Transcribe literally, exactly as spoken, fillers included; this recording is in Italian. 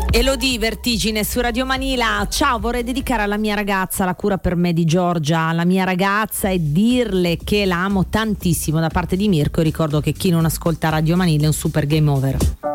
Elodie, Vertigine su Radio Manila. Ciao, vorrei dedicare alla mia ragazza la cura per me di Giorgia, la mia ragazza, e dirle che la amo tantissimo da parte di Mirko. Ricordo che chi non ascolta Radio Manila è un super game over.